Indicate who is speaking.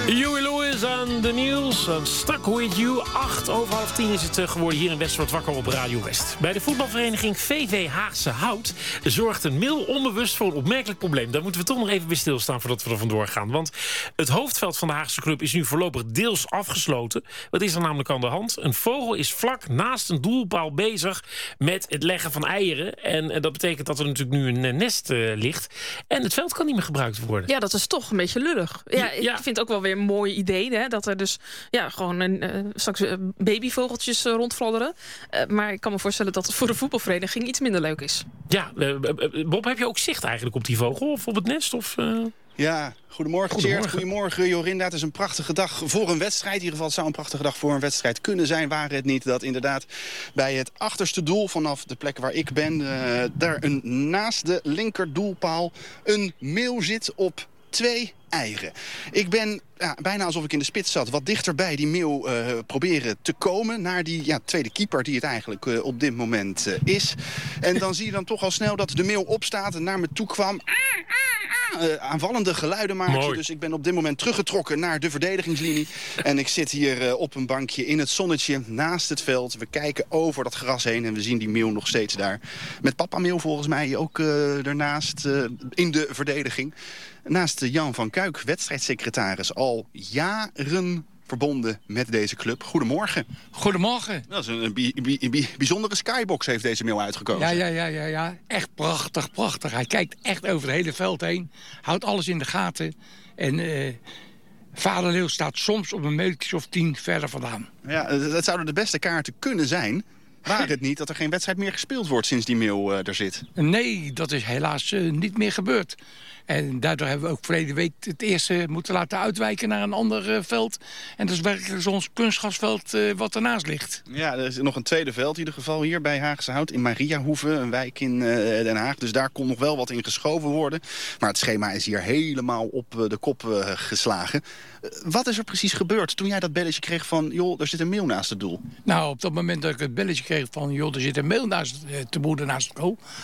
Speaker 1: Huey Lewis aan de nieuws. Stuck with you. 8:08 is het geworden hier in West wordt wakker op Radio West. Bij de voetbalvereniging VV Haagse Hout zorgt een mail onbewust voor een opmerkelijk probleem. Daar moeten we toch nog even bij stilstaan voordat we er vandoor gaan. Want het hoofdveld van de Haagse club is nu voorlopig deels afgesloten. Wat is er namelijk aan de hand? Een vogel is vlak naast een doelpaal bezig met het leggen van eieren. En dat betekent dat er natuurlijk nu een nest ligt. En het veld kan niet meer gebruikt worden.
Speaker 2: Ja, dat is toch een beetje lullig. Ja, ik vind het ook wel weer een mooi idee. Hè, dat er dus gewoon straks babyvogeltjes rondfladderen. Maar ik kan me voorstellen dat het voor de voetbalvereniging iets minder leuk is.
Speaker 1: Ja, Bob, heb je ook zicht eigenlijk op die vogel of op het nest? Of,
Speaker 3: Ja, goedemorgen Tjeerd, goedemorgen Jorinda. Het is een prachtige dag voor een wedstrijd. In ieder geval, het zou een prachtige dag voor een wedstrijd kunnen zijn. Waren het niet dat inderdaad bij het achterste doel vanaf de plek waar ik ben... daar naast de linkerdoelpaal een meeuw zit op 2 eieren. Ik ben bijna alsof ik in de spits zat, wat dichterbij die meeuw proberen te komen naar die tweede keeper die het eigenlijk op dit moment is. En dan zie je dan toch al snel dat de meeuw opstaat en naar me toe kwam. Aanvallende geluiden maakte.
Speaker 1: Mooi.
Speaker 3: Dus ik ben op dit moment teruggetrokken naar de verdedigingslinie. En ik zit hier op een bankje in het zonnetje naast het veld. We kijken over dat gras heen en we zien die meeuw nog steeds daar. Met papa meeuw volgens mij ook ernaast in de verdediging. Naast Jan van Kuik, wedstrijdsecretaris, al jaren verbonden met deze club. Goedemorgen.
Speaker 4: Goedemorgen.
Speaker 3: Dat is een bijzondere skybox heeft deze meeuw uitgekozen.
Speaker 4: Ja. Echt prachtig. Hij kijkt echt over het hele veld heen. Houdt alles in de gaten. En vader leeuw staat soms op een metertje of 10 verder vandaan.
Speaker 3: Ja, dat zouden de beste kaarten kunnen zijn. Waar het niet dat er geen wedstrijd meer gespeeld wordt sinds die meeuw er zit?
Speaker 4: Nee, dat is helaas niet meer gebeurd. En daardoor hebben we ook verleden week het eerste moeten laten uitwijken naar een ander veld. En dat is werkelijk ons kunstgrasveld wat ernaast ligt. Ja,
Speaker 3: er is nog een tweede veld in ieder geval hier bij Haagse Hout in Mariahoeve, een wijk in Den Haag. Dus daar kon nog wel wat in geschoven worden. Maar het schema is hier helemaal op de kop geslagen. Wat is er precies gebeurd toen jij dat belletje kreeg van... joh, er zit een meeuw naast het doel?
Speaker 4: Nou, op dat moment dat ik het belletje kreeg van... joh, er zit een meeuw naast het goal...